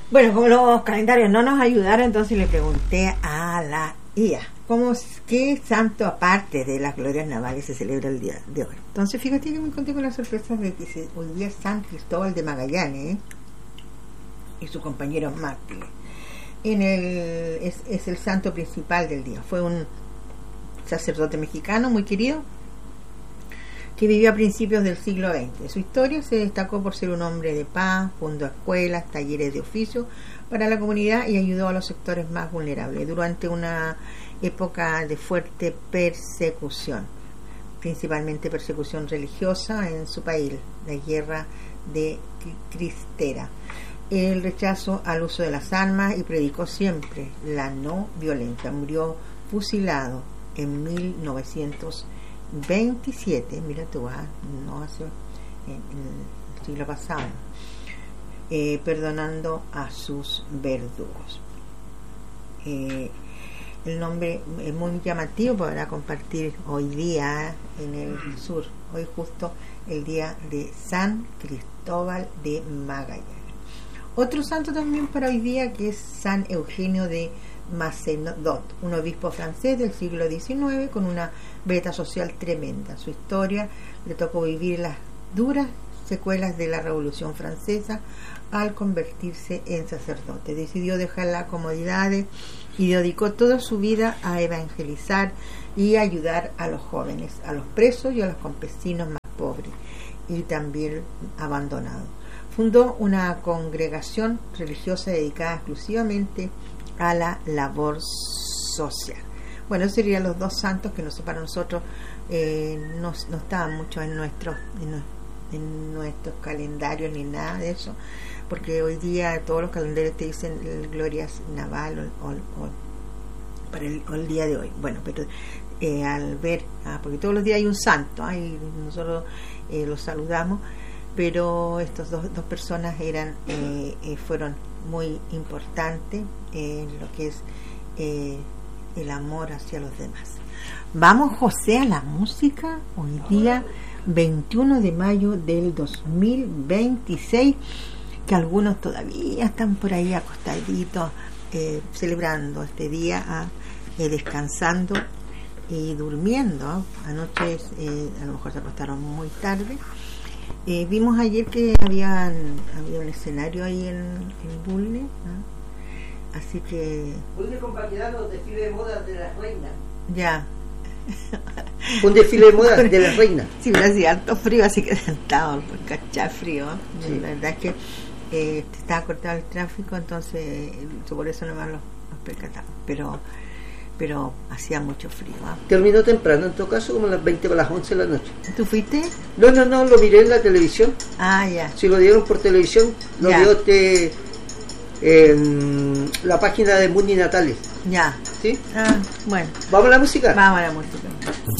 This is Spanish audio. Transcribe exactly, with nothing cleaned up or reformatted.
Bueno, como los calendarios no nos ayudaron, entonces le pregunté a la I A, ¿cómo, ¿qué santo aparte de las glorias navales se celebra el día de hoy? Entonces fíjate que me encontré con la sorpresa de que se, hoy día es San Cristóbal de Magallanes, ¿eh? Y sus compañeros mártires. En el, es, es el santo principal del día. Fue un sacerdote mexicano muy querido que vivió a principios del siglo veinte. Su historia se destacó por ser un hombre de paz, fundó escuelas, talleres de oficio para la comunidad y ayudó a los sectores más vulnerables durante una época de fuerte persecución, principalmente persecución religiosa en su país, la guerra de Cristera, el rechazo al uso de las armas, y predicó siempre la no violencia. Murió fusilado en mil novecientos veintisiete, mira tú, ah, no hace en, en el siglo pasado, eh, perdonando a sus verdugos. Eh, el nombre es muy llamativo para compartir hoy día en el sur, hoy justo el día de San Cristóbal de Magallanes. Otro santo también para hoy día, que es San Eugenio de Macenot, un obispo francés del siglo diecinueve con una beta social tremenda. Su historia le tocó vivir las duras secuelas de la Revolución Francesa al convertirse en sacerdote. Decidió dejar las comodidades y dedicó toda su vida a evangelizar y ayudar a los jóvenes, a los presos y a los campesinos más pobres y también abandonados. Fundó una congregación religiosa dedicada exclusivamente a la labor social. Bueno, esos serían los dos santos que nosotros, para nosotros eh, no, no estaban mucho en nuestros en, en nuestros calendarios ni nada de eso, porque hoy día todos los calendarios te dicen el glorias naval o, o, o para el, o el día de hoy. Bueno, pero eh, al ver, ah, porque todos los días hay un santo, ah, y nosotros eh, los saludamos, pero estas dos, dos personas eran eh, eh, fueron muy importantes en lo que es eh, el amor hacia los demás. Vamos, José, a la música. Hoy día veintiuno de mayo del dos mil veintiséis, que algunos todavía están por ahí acostaditos eh, celebrando este día, eh, descansando y durmiendo. Anoche eh, a lo mejor se acostaron muy tarde. Eh, vimos ayer que habían, había un escenario ahí en, en Bulne, ¿no? Así que... Bulne compaginó los desfiles de moda de las reinas. Ya. Un desfile de moda de las reinas. Sí, pero hacía alto frío, así que sentado, por cachar frío. Sí. La verdad es que eh, estaba cortado el tráfico, entonces por eso nomás los, los percatamos. Pero... pero hacía mucho frío, ¿eh? Terminó temprano, en todo caso, como a las veinte para las once de la noche. ¿Tú fuiste? No, no, no, lo miré en la televisión. Ah, ya. Si lo dieron por televisión, lo ya. dio este, en la página de Mundi Natales. Ya. ¿Sí? Ah, bueno. ¿Vamos a la música? Vamos a la música.